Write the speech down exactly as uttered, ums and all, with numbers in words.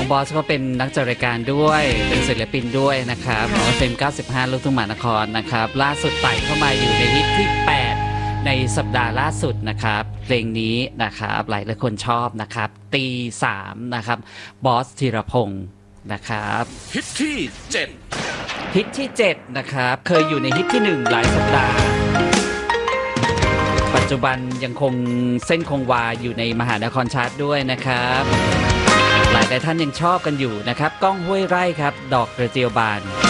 บอสก็เป็นนักจัดรายการด้วยเป็นศิลปินด้วยนะครับของ เอฟ เอ็ม เก้าสิบห้า ลูกทุ่งมหานครนะครับล่าสุดไต่เข้ามาอยู่ในฮิตที่แปดในสัปดาห์ล่าสุดนะครับเพลงนี้นะครับหลายหลายคนชอบนะครับตีสามนะครับบอสธีรพงศ์นะครับฮิตที่เจ็ดฮิตที่เจ็ดนะครับเคยอยู่ในฮิตที่หนึ่งหลายสัปดาห์ปัจจุบันยังคงเส้นคงวาอยู่ในมหานครชาร์ตด้วยนะครับหลายหลายท่านยังชอบกันอยู่นะครับก้องห้วยไร่ครับดอกกระเจียวบาน